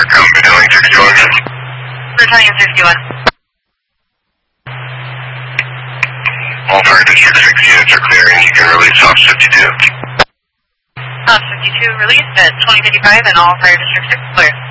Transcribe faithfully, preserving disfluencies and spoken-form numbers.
come Battalion sixty-one. Battalion sixty-one. All fire district six units are clearing. You can release Ops fifty-two. Ops fifty-two released at twenty fifty-five and all fire district six clear.